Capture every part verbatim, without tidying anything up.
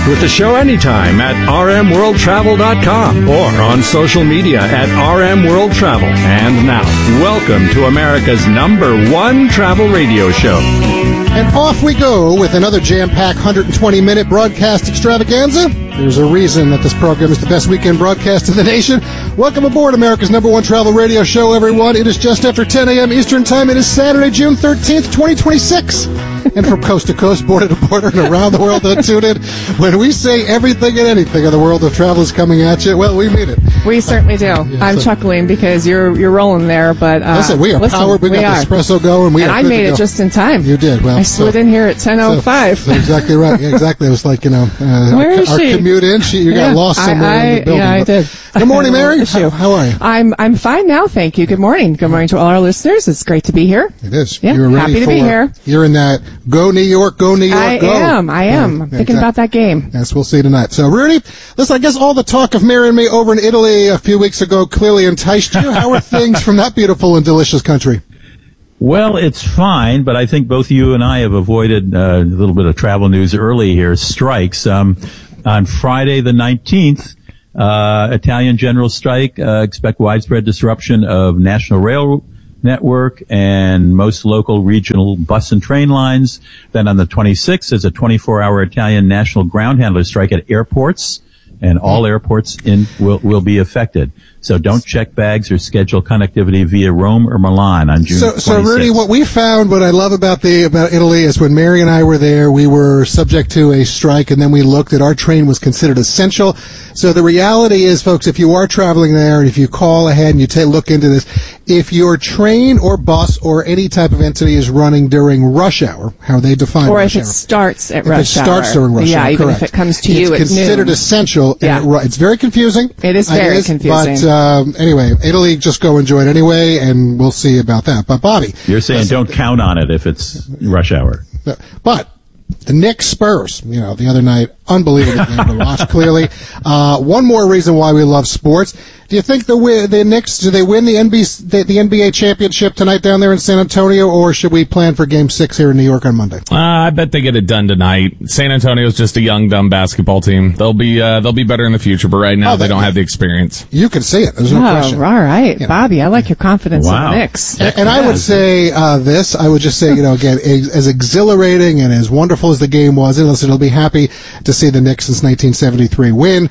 with the show anytime at r m world travel dot com or on social media at R M World Travel. And now, welcome to America's number one travel radio show. And off we go with another jam-packed one hundred twenty minute broadcast extravaganza. There's a reason that this program is the best weekend broadcast in the nation. Welcome aboard America's number one travel radio show, everyone. It is just after ten a.m. Eastern Time. It is Saturday, June thirteenth, twenty twenty-six. And from coast to coast, border to border, and around the world that tune in, when we say everything and anything in the world of travel is coming at you, well, we mean it. We certainly do. Yeah, I'm so, chuckling because you're you're rolling there, but uh, listen, we are listen, powered. We, we got are. the espresso going. We and are I good made to it go. just in time. You did. Well, I slid so, in here at ten oh five. So, so exactly right. Yeah, exactly. It was like, you know, uh, Where our, is our she? commute in. She, you yeah, got lost somewhere I, I, in the building. Yeah, I did. Good morning, Mary. How, how are you? I'm I'm fine now, thank you. Good morning. Good morning to all our listeners. It's great to be here. It is. Yeah, You're ready happy to for, be here. You're in that go New York, go New York, I go. am. I am. Yeah, I'm thinking exactly. about that game. Yes, we'll see tonight. So, Rudy, listen, I guess all the talk of Mary and me over in Italy a few weeks ago clearly enticed you. How are things from that beautiful and delicious country? Well, it's fine, but I think both you and I have avoided uh, a little bit of travel news early here. Strikes. Um, on Friday the nineteenth, uh, Italian general strike, uh, expect widespread disruption of national rail network and most local regional bus and train lines. Then on the twenty-sixth, there's a twenty-four hour Italian national ground handler strike at airports, and all airports in will, will be affected. So don't check bags or schedule connectivity via Rome or Milan on June so, twenty-sixth. So, Rudy, what we found, what I love about the about Italy is when Mary and I were there, we were subject to a strike, and then we looked at our train was considered essential. So the reality is, folks, if you are traveling there, and if you call ahead and you take look into this, if your train or bus or any type of entity is running during rush hour, how they define or rush if hour. it starts at if rush it starts hour. during rush yeah, hour, even correct. if it comes to it's you at considered noon. essential. Yeah. And it, it's very confusing. It is very it is, confusing. But um, anyway, Italy, just go enjoy it anyway, and we'll see about that. But Bobby, you're saying listen, don't count on it if it's rush hour. But the Knicks Spurs, you know, the other night, unbelievable game to watch. Clearly, uh, one more reason why we love sports. Do you think the the Knicks, do they win the N B A, the, the N B A championship tonight down there in San Antonio, or should we plan for Game Six here in New York on Monday? Uh, I bet they get it done tonight. San Antonio's just a young, dumb basketball team. They'll be uh, they'll be better in the future, but right now oh, they, they don't have the experience. You can see it. There's no oh, question. all right, you know. Bobby. I like your confidence Wow. in the Knicks. And, and I would say uh, this. I would just say, you know, again, as exhilarating and as wonderful as the game was, and listen, I'll be happy to see the Knicks since nineteen seventy-three win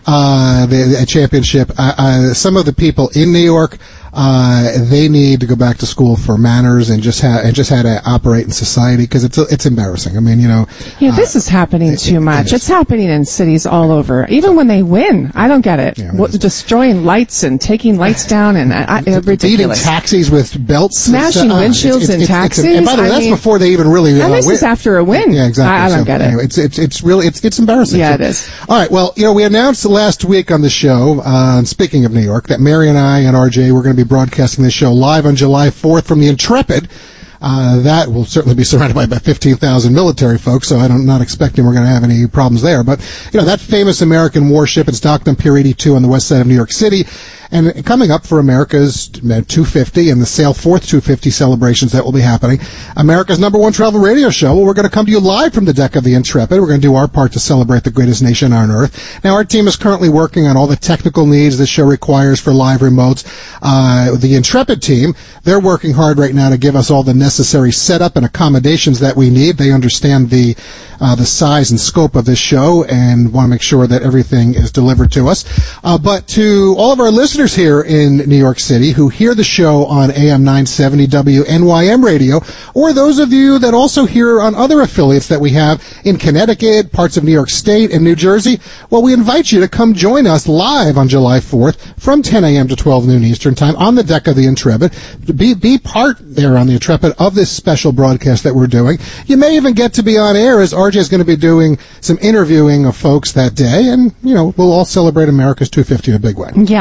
uh, the, the championship. Uh, uh, some of the people in New York, uh, they need to go back to school for manners and just ha- and just how to operate in society, because it's it's embarrassing. I mean, you know, Yeah, this uh, is happening it- too it much. is. It's happening in cities all over. Even when they win, I don't get it. Yeah, it what, is. destroying lights and taking lights down, and I, I, it's beating ridiculous. taxis with belts, Smashing uh, windshields it's, it's, in it's, taxis. It's, and by the way, I that's mean- before they even really uh, And this win. is after a win. Yeah, exactly. I, I don't So, get it. anyway, it's it's it's really it's it's embarrassing. Yeah, So- it is. All right. Well, you know, we announced last week on the show. Uh, speaking of New York, that Mary and I and R J were going to be broadcasting this show live on July fourth from the Intrepid. Uh, that will certainly be surrounded by about fifteen thousand military folks, so I'm not expecting we're going to have any problems there. But, you know, that famous American warship, it's docked on Pier eighty-two on the west side of New York City. And coming up for America's two fifty and the Sail Forth two fifty celebrations that will be happening, America's number one travel radio show. Well, we're going to come to you live from the deck of the Intrepid. We're going to do our part to celebrate the greatest nation on earth. Now, our team is currently working on all the technical needs this show requires for live remotes. Uh, the Intrepid team, they're working hard right now to give us all the necessary setup and accommodations that we need. They understand the uh, the size and scope of this show and want to make sure that everything is delivered to us. Uh, but to all of our listeners here in New York City who hear the show on A M nine seventy W N Y M radio, or those of you that also hear on other affiliates that we have in Connecticut, parts of New York State, and New Jersey, well, we invite you to come join us live on July fourth from ten a.m. to twelve noon Eastern Time on the deck of the Intrepid. Be, be part there on the Intrepid of this special broadcast that we're doing. You may even get to be on air, as R J is going to be doing some interviewing of folks that day, and, you know, we'll all celebrate America's two fifty in a big way. Yeah, he's going to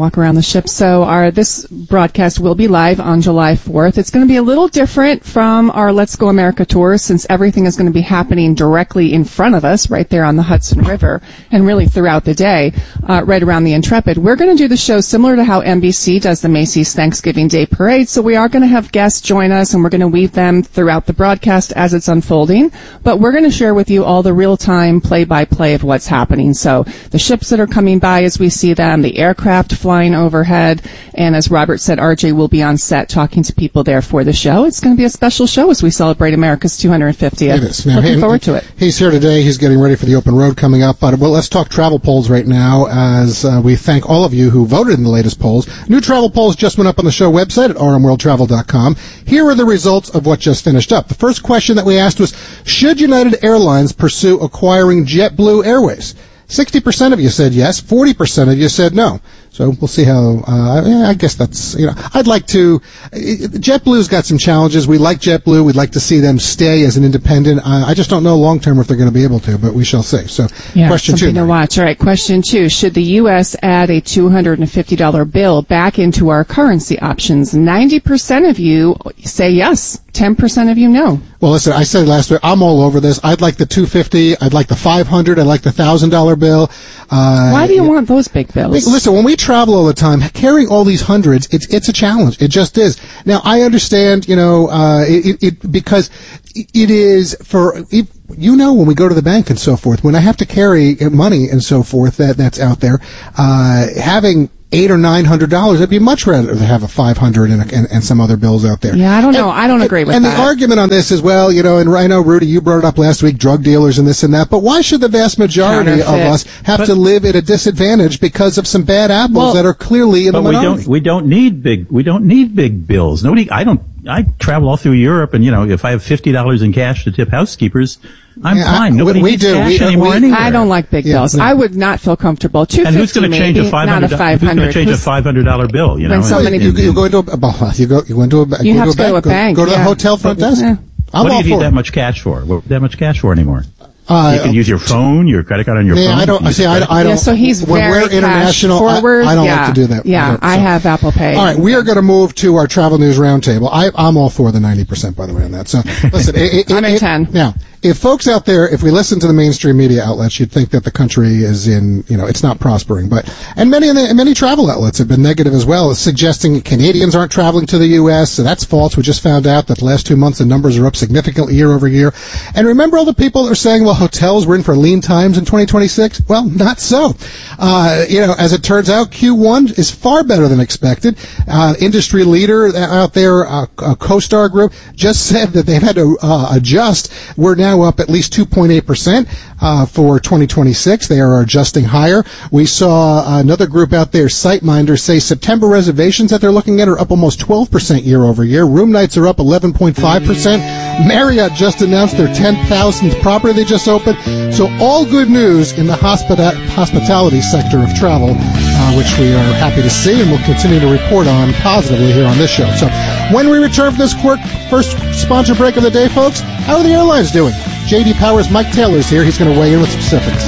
walk around the ship. So our this broadcast will be live on July fourth. It's going to be a little different from our Let's Go America tour, since everything is going to be happening directly in front of us, right there on the Hudson River, and really throughout the day, uh, right around the Intrepid. We're going to do the show similar to how N B C does the Macy's Thanksgiving Day Parade. So we are going to have guests join us, and we're going to weave them throughout the broadcast as it's unfolding. But we're going to share with you all the real-time play-by-play of what's happening. So the ships that are coming by as we see them, the aircraft flying overhead, and as Robert said, R J will be on set talking to people there for the show. It's going to be a special show as we celebrate America's two hundred fiftieth. It is. Now, Looking he, forward to it. He's here today. He's getting ready for the open road coming up. But well, let's talk travel polls right now as uh, we thank all of you who voted in the latest polls. New travel polls just went up on the show website at r m world travel dot com. Here are the results of what just finished up. The first question that we asked was, should United Airlines pursue acquiring JetBlue Airways? sixty percent of you said yes, forty percent of you said no. So we'll see how, uh, yeah, I guess that's, you know, I'd like to, JetBlue's got some challenges. We like JetBlue. We'd like to see them stay as an independent. Uh, I just don't know long term if they're going to be able to, but we shall see. So yeah, question something two. to watch. All right, question two. Should the U S add a two hundred fifty dollars bill back into our currency options? ninety percent of you say yes. ten percent of you no. Well, listen, I said last week, I'm all over this. I'd like the two hundred fifty dollars. I'd like the five hundred dollars. I'd like the one thousand dollars bill. Uh, Why do you want those big bills? Listen, when we travel all the time, carrying all these hundreds, it's it's a challenge. It just is. Now, I understand, you know, uh, it, it because it is for, it, you know, when we go to the bank and so forth, when I have to carry money and so forth that that's out there, uh, having eight or nine hundred dollars. I'd be much rather to have a five hundred and, and, and some other bills out there. Yeah, I don't know. And, I don't agree with and that. And the argument on this is, well, you know, and I know, Rudy, you brought it up last week, drug dealers and this and that. But why should the vast majority Counterfeit. of us have but, to live at a disadvantage because of some bad apples well, that are clearly in the but we minority? don't we don't need big we don't need big bills. Nobody. I don't. I travel all through Europe, and you know, if I have fifty dollars in cash to tip housekeepers, I'm Yeah, fine. I- Nobody we needs do. cash We- anymore we- anywhere. I don't like big Yeah, bills. no. I would not feel comfortable. two And who's fifty going to change maybe, a five not hundred? a five Who's going hundred? to change a five hundred dollar bill? You know, When so Well, many you, people- you go into a, well, you go you go into a You go have to to go to a go, bank, go to the yeah. hotel front desk. Yeah. I'm what do all you need for that it. much cash for? What that much cash for anymore? Uh, You can use your phone, your credit card on your Yeah, phone. I You don't. can use See, your I, credit- I don't. Yeah, so he's when very we're international, cash I- forward. I, don't yeah. like to do that. Yeah, Okay, I so- have Apple Pay. All right, we are going to move to our travel news roundtable. I, I'm all for the ninety percent, by the way, on that. So, listen, it, it, I'm in it, ten. Now, if folks out there, if we listen to the mainstream media outlets, you'd think that the country is in, you know, it's not prospering. But and many of the, many travel outlets have been negative as well, suggesting Canadians aren't traveling to the U S. So that's false. We just found out that the last two months the numbers are up significantly year over year. And remember all the people that are saying, well, hotels were in for lean times in twenty twenty-six? Well, not so. Uh, you know, as it turns out, Q one is far better than expected. Uh, industry leader out there, uh, uh, CoStar Group, just said that they've had to uh, adjust. We're now up at least two point eight percent uh, for twenty twenty-six. They are adjusting higher. We saw another group out there, SiteMinder, say September reservations that they're looking at are up almost twelve percent year over year. Room nights are up eleven point five percent. Marriott just announced their ten thousandth property they just opened. So all good news in the hospita- hospitality sector of travel, uh, which we are happy to see and will continue to report on positively here on this show. So when we return for this quick first sponsor break of the day, folks, how are the airlines doing? J D Power's Mike Taylor's here. He's going to weigh in with specifics.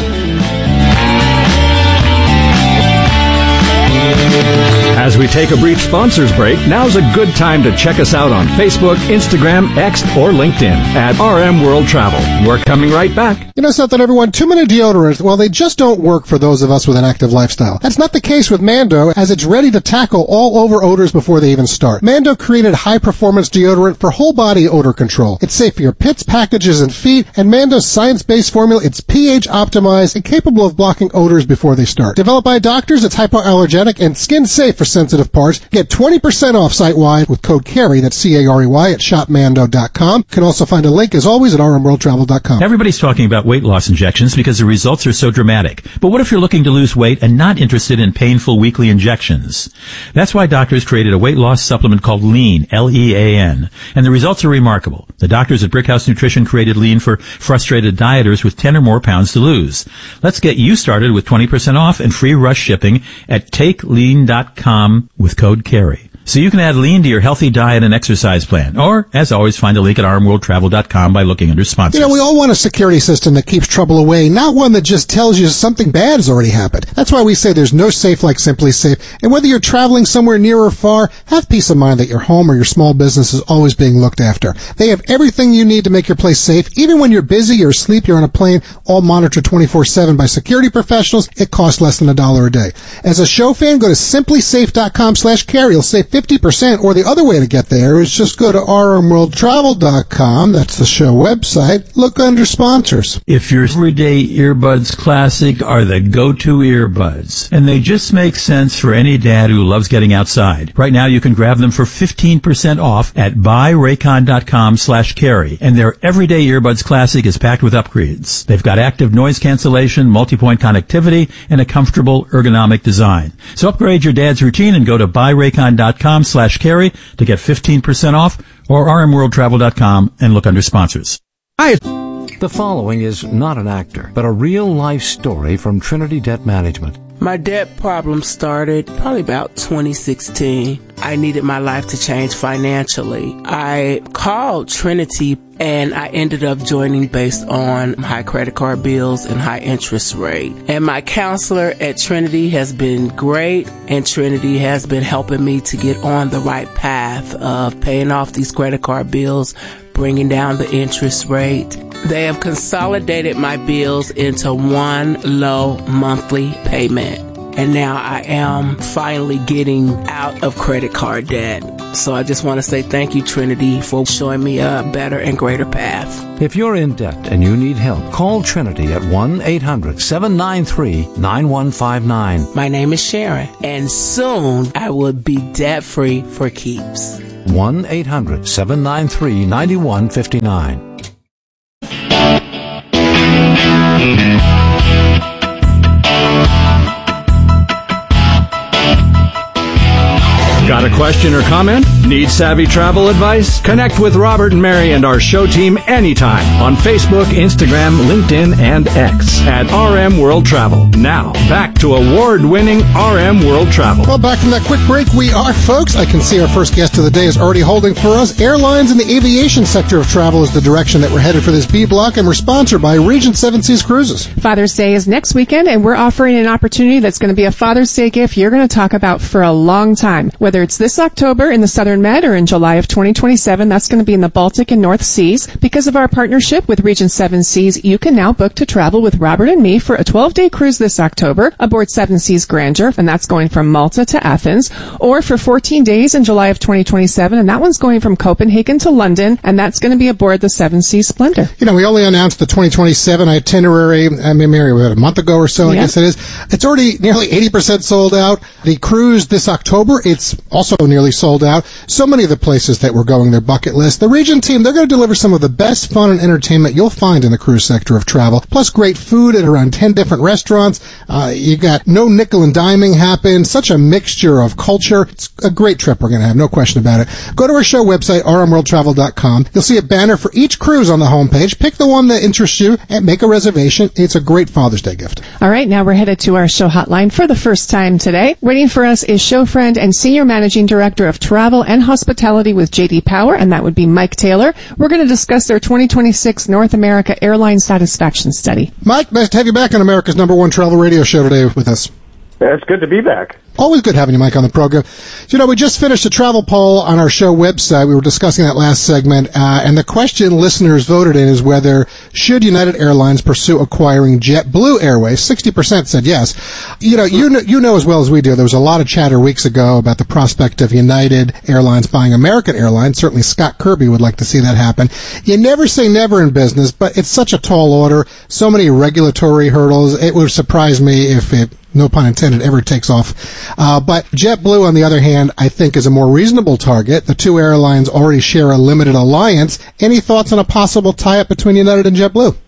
As we take a brief sponsors break, now's a good time to check us out on Facebook, Instagram, X, or LinkedIn at R M World Travel. We're coming right back. You know something, everyone? Two-minute deodorants, well, they just don't work for those of us with an active lifestyle. That's not the case with Mando, as it's ready to tackle all over odors before they even start. Mando created high-performance deodorant for whole-body odor control. It's safe for your pits, packages, and feet, and Mando's science-based formula, it's pH-optimized and capable of blocking odors before they start. Developed by doctors, it's hypoallergenic and skin-safe for sensitive parts. Get twenty percent off site-wide with code CAREY, that's C A R E Y, at shop mando dot com. You can also find a link, as always, at r m world travel dot com. Everybody's talking about weight loss injections because the results are so dramatic. But what if you're looking to lose weight and not interested in painful weekly injections? That's why doctors created a weight loss supplement called Lean, L E A N. And the results are remarkable. The doctors at Brickhouse Nutrition created Lean for frustrated dieters with ten or more pounds to lose. Let's get you started with twenty percent off and free rush shipping at take lean dot com with code CAREY. so you can add lean to your healthy diet and exercise plan. Or, as always, find a link at r m world travel dot com by looking under sponsors. You know, we all want a security system that keeps trouble away, not one that just tells you something bad has already happened. That's why we say there's no safe like Simply Safe. And whether you're traveling somewhere near or far, have peace of mind that your home or your small business is always being looked after. They have everything you need to make your place safe. Even when you're busy or asleep, you're on a plane, all monitored twenty-four seven by security professionals. It costs less than a dollar a day. As a show fan, go to simply safe dot com slash carry. You'll save fifty percent, or the other way to get there is just go to r m world travel dot com. That's the show website. Look under sponsors. If your everyday earbuds classic are the go-to earbuds, and they just make sense for any dad who loves getting outside. Right now you can grab them for fifteen percent off at buy raycon dot com slash carry, and their everyday earbuds classic is packed with upgrades. They've got active noise cancellation, multi-point connectivity, and a comfortable ergonomic design. So upgrade your dad's routine and go to buy raycon dot com slash carry to get fifteen percent off, or r m world travel dot com and look under sponsors. Hi. The following is not an actor, but a real-life story from Trinity Debt Management. My debt problem started probably about twenty sixteen. I needed my life to change financially. I called Trinity and I ended up joining based on high credit card bills and high interest rate. And my counselor at Trinity has been great, and Trinity has been helping me to get on the right path of paying off these credit card bills, bringing down the interest rate. They have consolidated my bills into one low monthly payment. And now I am finally getting out of credit card debt. So I just want to say thank you, Trinity, for showing me a better and greater path. If you're in debt and you need help, call Trinity at one eight hundred seven nine three nine one five nine. My name is Sharon, and soon I will be debt-free for keeps. one eight hundred seven nine three nine one five nine. Got a question or comment? Need savvy travel advice? Connect with Robert and Mary and our show team anytime on Facebook, Instagram, LinkedIn, and X at R M World Travel. Now, back to award-winning R M World Travel. Well, back from that quick break, we are, folks. I can see our first guest of the day is already holding for us. Airlines in the aviation sector of travel is the direction that we're headed for this B block, and we're sponsored by Regent Seven Seas Cruises. Father's Day is next weekend, and we're offering an opportunity that's going to be a Father's Day gift you're going to talk about for a long time. Whether it's this October in the Southern Med or in July of twenty twenty-seven, that's going to be in the Baltic and North Seas. Because of our partnership with Regent Seven Seas, you can now book to travel with Robert and me for a twelve-day cruise this October aboard Seven Seas Grandeur, and that's going from Malta to Athens, or for fourteen days in July of twenty twenty-seven, and that one's going from Copenhagen to London, and that's going to be aboard the Seven Seas Splendor. You know, we only announced the twenty twenty-seven itinerary, I mean, Mary, about a month ago or so, I Yeah. guess it is. It's already nearly eighty percent sold out. The cruise this October, it's also nearly sold out. So many of the places that were going their bucket list. The Regent team, they're going to deliver some of the best fun and entertainment you'll find in the cruise sector of travel, plus great food at around ten different restaurants. Uh, you got no nickel and diming happen, such a mixture of culture. It's a great trip we're going to have, no question about it. Go to our show website, r m world travel dot com. You'll see a banner for each cruise on the homepage. Pick the one that interests you and make a reservation. It's a great Father's Day gift. All right, now we're headed to our show hotline for the first time today. Waiting for us is show friend and Senior Managing Director of Travel and Hospitality with J D Power, and that would be Mike Taylor. We're going to discuss their twenty twenty-six North America Airline Satisfaction Study. Mike, nice to have you back on America's number one travel radio show today with us. It's good to be back. Always good having you, Mike, on the program. You know, we just finished a travel poll on our show website. We were discussing that last segment, uh, and the question listeners voted in is whether should United Airlines pursue acquiring JetBlue Airways. sixty percent said yes. You know, you know, you know as well as we do, there was a lot of chatter weeks ago about the prospect of United Airlines buying American Airlines. Certainly Scott Kirby would like to see that happen. You never say never in business, but it's such a tall order, so many regulatory hurdles. It would surprise me if it, no pun intended, ever takes off. Uh, but JetBlue, on the other hand, I think is a more reasonable target. The two airlines already share a limited alliance. Any thoughts on a possible tie-up between United and JetBlue?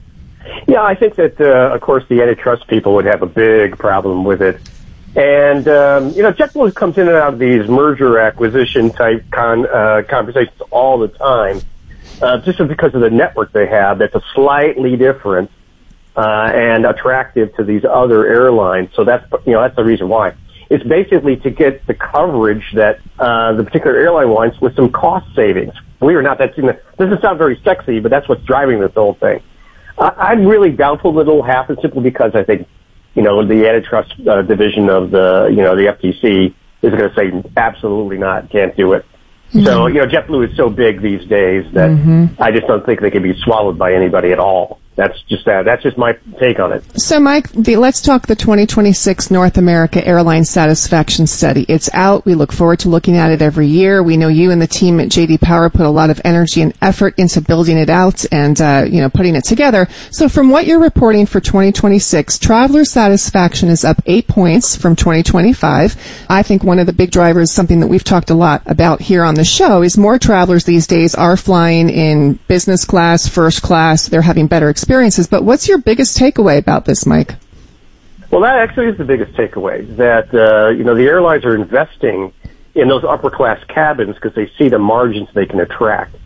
Yeah, I think that, uh, of course, the antitrust people would have a big problem with it. And, um, you know, JetBlue comes in and out of these merger acquisition type con, uh, conversations all the time, uh, just because of the network they have that's a slightly different, uh, and attractive to these other airlines. So that's, you know, that's the reason why. It's basically to get the coverage that uh, the particular airline wants with some cost savings. Believe it or not, that doesn't sound very sexy, but that's what's driving this whole thing. I, I'm really doubtful that it'll happen simply because I think, you know, the antitrust uh, division of the, you know, the F T C is going to say absolutely not, can't do it. Mm-hmm. So, you know, JetBlue is so big these days that mm-hmm. I just don't think they can be swallowed by anybody at all. That's just that. That's just my take on it. So, Mike, the, let's talk the twenty twenty-six North America Airline Satisfaction Study. It's out. We look forward to looking at it every year. We know you and the team at J D Power put a lot of energy and effort into building it out and, uh, you know, putting it together. So, from what you're reporting for twenty twenty-six, traveler satisfaction is up eight points from twenty twenty-five. I think one of the big drivers, something that we've talked a lot about here on the show, is more travelers these days are flying in business class, first class. They're having better experiences. experiences. But what's your biggest takeaway about this, Mike? Well, that actually is the biggest takeaway, that, uh, you know, the airlines are investing in those upper-class cabins because they see the margins they can attract.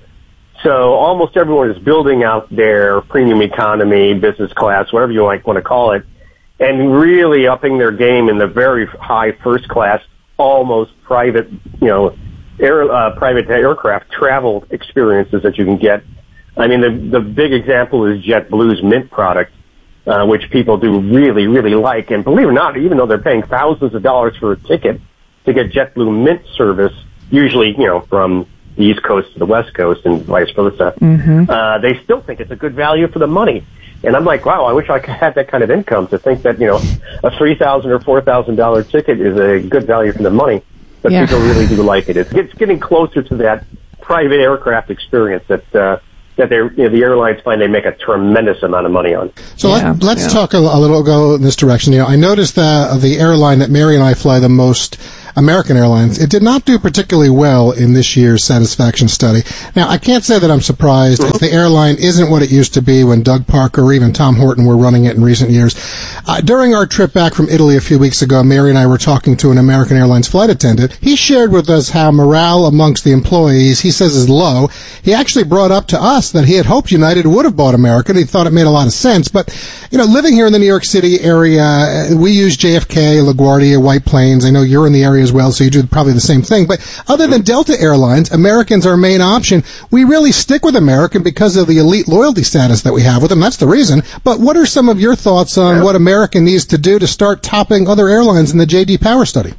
So almost everyone is building out their premium economy, business class, whatever you like want to call it, and really upping their game in the very high first class, almost private, you know, air, uh, private aircraft travel experiences that you can get. I mean, the the big example is JetBlue's Mint product, uh, which people do really, really like. And believe it or not, even though they're paying thousands of dollars for a ticket to get JetBlue Mint service, usually, you know, from the East Coast to the West Coast and vice versa, mm-hmm. uh, they still think it's a good value for the money. And I'm like, wow, I wish I could have that kind of income to think that, you know, a three thousand dollars or four thousand dollars ticket is a good value for the money. But yeah. people really do like it. It's, it's getting closer to that private aircraft experience that, uh, that they're, you know, the airlines find they make a tremendous amount of money on. So yeah, let, let's yeah. talk a, a little, go in this direction. You know, I noticed that the airline that Mary and I fly the most, American Airlines, it did not do particularly well in this year's satisfaction study. Now, I can't say that I'm surprised mm-hmm. if the airline isn't what it used to be when Doug Parker or even Tom Horton were running it in recent years. Uh, during our trip back from Italy a few weeks ago, Mary and I were talking to an American Airlines flight attendant. He shared with us how morale amongst the employees, he says, is low. He actually brought up to us that he had hoped United would have bought American. He thought it made a lot of sense. But, you know, living here in the New York City area, we use J F K, LaGuardia, White Plains. I know you're in the area as well, so you do probably the same thing. But other than Delta Airlines, American's our main option. We really stick with American because of the elite loyalty status that we have with them. That's the reason. But what are some of your thoughts on what American needs to do to start topping other airlines in the J D Power study?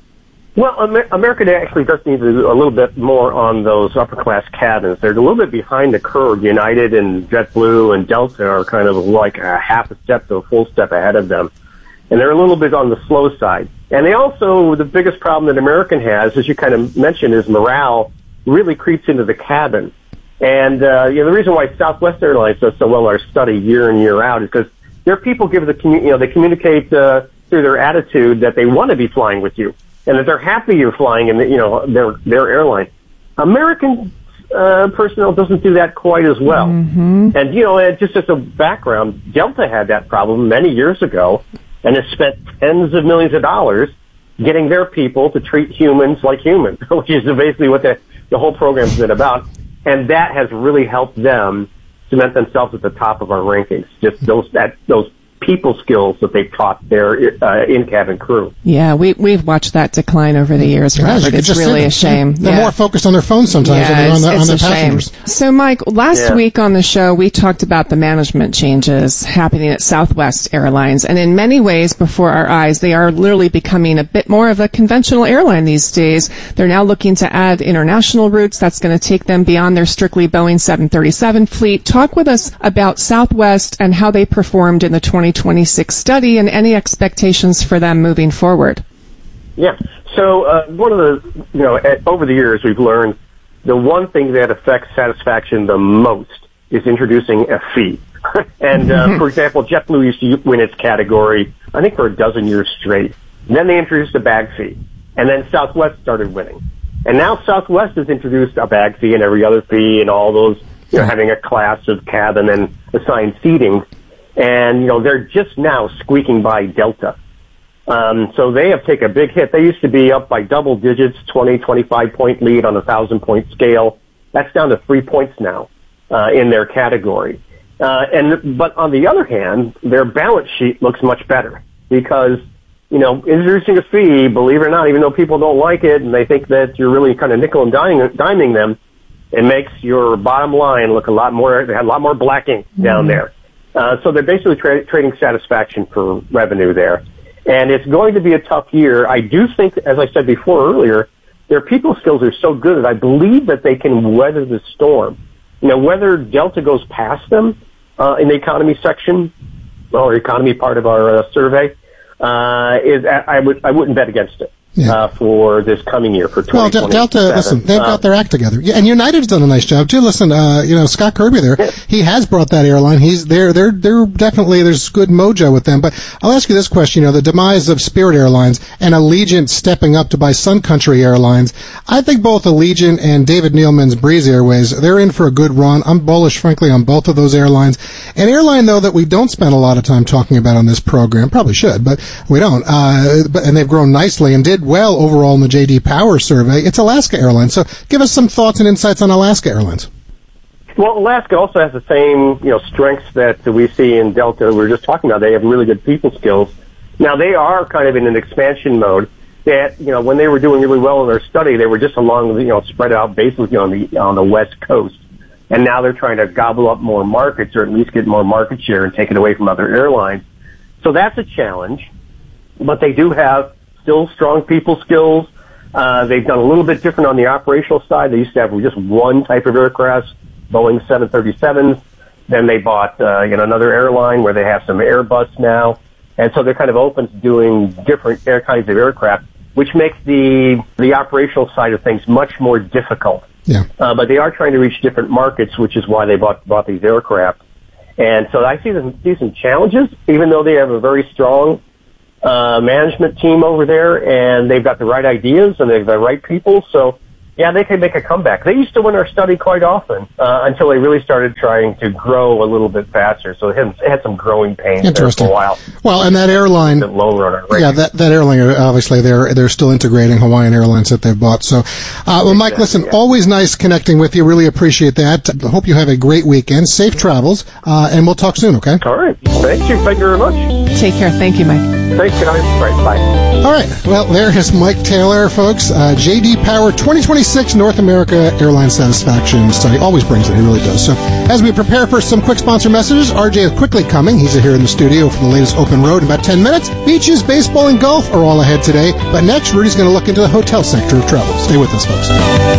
Well, Amer- American actually does need to do a little bit more on those upper-class cabins. They're a little bit behind the curve. United and JetBlue and Delta are kind of like a half a step to a full step ahead of them. And they're a little bit on the slow side. And they also, the biggest problem that American has, as you kind of mentioned, is morale really creeps into the cabin. And, uh, you know, the reason why Southwest Airlines does so well in our study year in, year out is because their people give the, commu- you know, they communicate, uh, through their attitude that they want to be flying with you. And that they're happy you're flying in, the, you know, their their airline. American uh, personnel doesn't do that quite as well. Mm-hmm. And you know, and just as a background, Delta had that problem many years ago, and has spent tens of millions of dollars getting their people to treat humans like humans, which is basically what the the whole program's been about. And that has really helped them cement themselves at the top of our rankings. Just those that those. people skills that they've taught their uh, in-cabin crew. Yeah, we, we've watched that decline over the years, yeah, Robert. It's really a shame. They're yeah. more focused on their phones sometimes yeah, than they're on, the, on their passengers. Shame. So, Mike, last yeah. week on the show, we talked about the management changes happening at Southwest Airlines. And in many ways, before our eyes, they are literally becoming a bit more of a conventional airline these days. They're now looking to add international routes. That's going to take them beyond their strictly Boeing seven thirty-seven fleet. Talk with us about Southwest and how they performed in the twenty twenty-six study. Study and any expectations for them moving forward? Yeah. So uh, one of the, you know, over the years we've learned the one thing that affects satisfaction the most is introducing a fee. and uh, for example, JetBlue used to win its category, I think, for a dozen years straight. And then they introduced a bag fee, and then Southwest started winning. And now Southwest has introduced a bag fee and every other fee and all those, you know, having a class of cabin and assigned seating. And, you know, they're just now squeaking by Delta. Um, so they have taken a big hit. They used to be up by double digits, twenty, twenty-five point lead on a thousand point scale. That's down to three points now, uh, in their category. Uh, and, but on the other hand, their balance sheet looks much better because you know, introducing a fee, believe it or not, even though people don't like it and they think that you're really kind of nickel and diming, diming them, it makes your bottom line look a lot more, they had a lot more black ink down there. Uh, so they're basically tra- trading satisfaction for revenue there. And it's going to be a tough year. I do think, as I said before earlier, their people skills are so good that I believe that they can weather the storm. You know, whether Delta goes past them uh, in the economy section or economy part of our uh, survey, uh, is I would I wouldn't bet against it. Yeah. Uh, for this coming year, for twenty twenty-seven. Well, Delta, listen, they've got their act together. Yeah, and United's done a nice job, too. Listen, uh, you know, Scott Kirby there, yeah. he has brought that airline. He's there, they're, they're definitely, there's good mojo with them. But I'll ask you this question, you know, the demise of Spirit Airlines and Allegiant stepping up to buy Sun Country Airlines. I think both Allegiant and David Neilman's Breeze Airways, they're in for a good run. I'm bullish, frankly, on both of those airlines. An airline, though, that we don't spend a lot of time talking about on this program, probably should, but we don't, uh, but, and they've grown nicely and did well overall in the J D Power survey. It's Alaska Airlines. So give us some thoughts and insights on Alaska Airlines. Well, Alaska also has the same, you know, strengths that we see in Delta. We were just talking about. They have really good people skills. Now, they are kind of in an expansion mode. That, you know, when they were doing really well in their study, they were just along, you know, spread out basically on the on the West Coast. And now they're trying to gobble up more markets, or at least get more market share and take it away from other airlines. So that's a challenge. But they do have still strong people skills. Uh, they've done a little bit different on the operational side. They used to have just one type of aircraft, Boeing seven thirty-sevens. Then they bought, uh, you know, another airline where they have some Airbus now. And so they're kind of open to doing different air kinds of aircraft, which makes the, the operational side of things much more difficult. Yeah. Uh, but they are trying to reach different markets, which is why they bought, bought these aircraft. And so I see them, see some challenges, even though they have a very strong Uh, management team over there, and they've got the right ideas and they've got the right people. So, yeah, they can make a comeback. They used to win our study quite often uh, until they really started trying to grow a little bit faster. So it had, it had some growing pains there for a while. Well, and that airline, low runner, right? yeah, that that airline, obviously they're they're still integrating Hawaiian Airlines that they've bought. So, uh, well, Mike, listen, yeah. always nice connecting with you. Really appreciate that. I hope you have a great weekend. Safe travels, uh, and we'll talk soon. Okay. All right. Thank you. Thank you very much. Take care. Thank you, Mike. Thanks, guys. All right. Bye. All right. Well, there is Mike Taylor, folks. Uh, J D Power twenty twenty-six North America Airline Satisfaction Study. Always brings it. He really does. So as we prepare for some quick sponsor messages, R J is quickly coming. He's here in the studio for the latest Open Road in about ten minutes. Beaches, baseball, and golf are all ahead today. But next, Rudy's going to look into the hotel sector of travel. Stay with us, folks.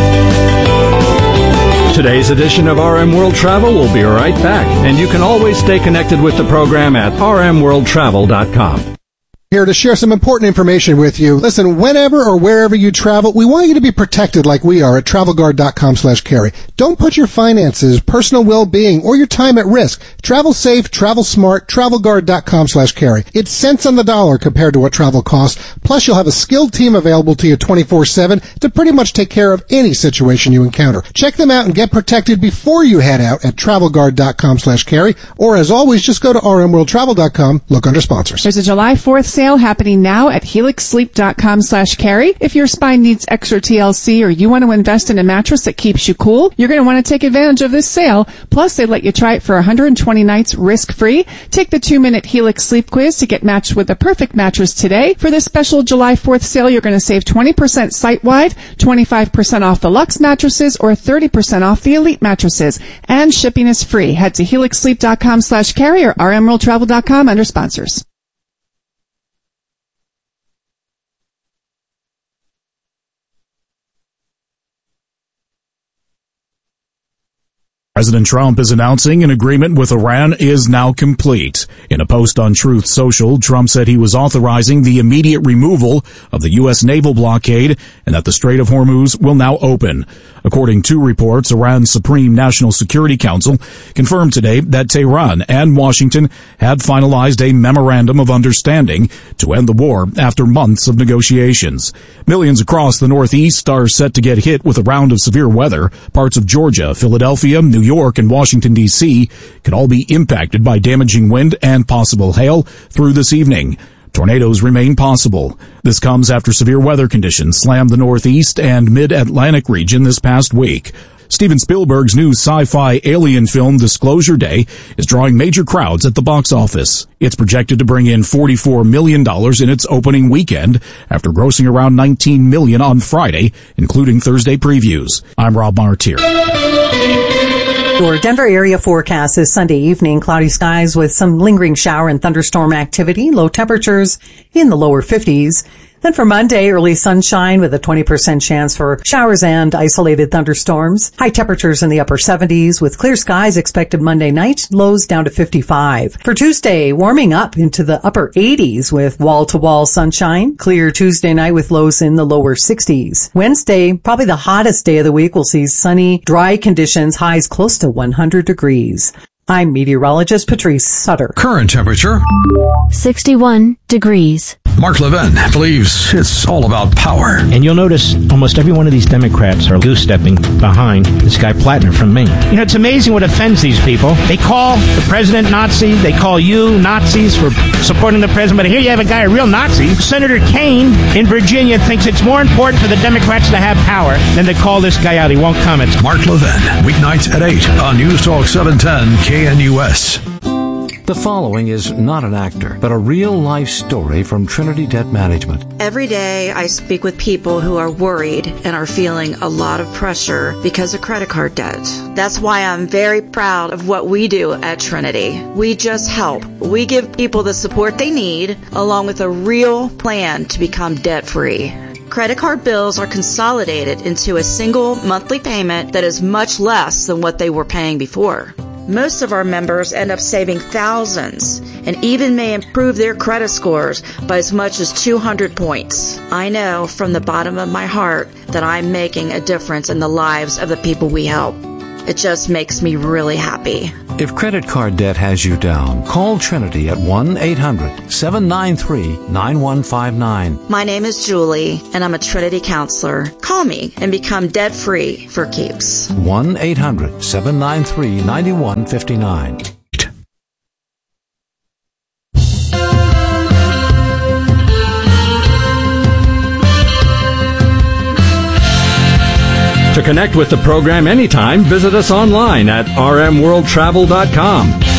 Today's edition of R M World Travel will be right back, and you can always stay connected with the program at r m world travel dot com. Here to share some important information with you. Listen, whenever or wherever you travel, we want you to be protected like we are at travel guard dot com slash carry. Don't put your finances, personal well-being, or your time at risk. Travel safe, travel smart, travel guard dot com slash carry. It's cents on the dollar compared to what travel costs. Plus, you'll have a skilled team available to you twenty-four seven to pretty much take care of any situation you encounter. Check them out and get protected before you head out at travel guard dot com slash carry. Or, as always, just go to r m world travel dot com, look under sponsors. There's a July fourth sale happening now at helix sleep dot com slash carry. If your spine needs extra T L C or you want to invest in a mattress that keeps you cool, you're going to want to take advantage of this sale. Plus, they let you try it for one hundred twenty nights risk-free. Take the two-minute Helix Sleep Quiz to get matched with the perfect mattress today. For this special July fourth sale, you're going to save twenty percent site-wide, twenty-five percent off the Luxe mattresses, or thirty percent off the Elite mattresses. And shipping is free. Head to helix sleep dot com slash carry or r m world travel dot com under sponsors. President Trump is announcing an agreement with Iran is now complete. In a post on Truth Social, Trump said he was authorizing the immediate removal of the U S naval blockade and that the Strait of Hormuz will now open. According to reports, Iran's Supreme National Security Council confirmed today that Tehran and Washington had finalized a memorandum of understanding to end the war after months of negotiations. Millions across the Northeast are set to get hit with a round of severe weather. Parts of Georgia, Philadelphia, New York, and Washington, D C could all be impacted by damaging wind and possible hail through this evening. Tornadoes remain possible. This comes after severe weather conditions slammed the Northeast and Mid-Atlantic region this past week. Steven Spielberg's new sci-fi alien film Disclosure Day is drawing major crowds at the box office. It's projected to bring in forty-four million dollars in its opening weekend after grossing around nineteen million dollars on Friday, including Thursday previews. I'm Rob Martier. Your Denver area forecast is Sunday evening, cloudy skies with some lingering shower and thunderstorm activity, low temperatures in the lower fifties. Then for Monday, early sunshine with a twenty percent chance for showers and isolated thunderstorms. High temperatures in the upper seventies with clear skies expected Monday night, lows down to fifty-five. For Tuesday, warming up into the upper eighties with wall-to-wall sunshine. Clear Tuesday night with lows in the lower sixties. Wednesday, probably the hottest day of the week, will see sunny, dry conditions, highs close to one hundred degrees. I'm meteorologist Patrice Sutter. Current temperature sixty-one degrees. Mark Levin believes it's all about power. And you'll notice almost every one of these Democrats are goose-stepping behind this guy Plattner from Maine. You know, it's amazing what offends these people. They call the president Nazi. They call you Nazis for supporting the president. But here you have a guy, a real Nazi. Senator Kaine in Virginia thinks it's more important for the Democrats to have power than to call this guy out. He won't comment. Mark Levin, weeknights at eight on News Talk seven ten K N U S. The following is not an actor, but a real-life story from Trinity Debt Management. Every day I speak with people who are worried and are feeling a lot of pressure because of credit card debt. That's why I'm very proud of what we do at Trinity. We just help. We give people the support they need, along with a real plan to become debt-free. Credit card bills are consolidated into a single monthly payment that is much less than what they were paying before. Most of our members end up saving thousands and even may improve their credit scores by as much as two hundred points. I know from the bottom of my heart that I'm making a difference in the lives of the people we help. It just makes me really happy. If credit card debt has you down, call Trinity at one eight hundred seven nine three nine one five nine. My name is Julie, and I'm a Trinity counselor. Call me and become debt-free for keeps. one eight hundred seven nine three nine one five nine. To connect with the program anytime, visit us online at r m world travel dot com.